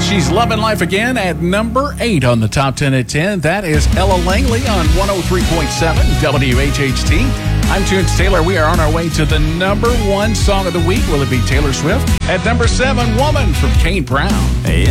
She's loving life again at number 8 on the top 10 at 10. That is Ella Langley on 103.7 WHHT. I'm Tunes Taylor. We are on our way to the number 1 song of the week. Will it be Taylor Swift? At number 7, Woman from Kane Brown.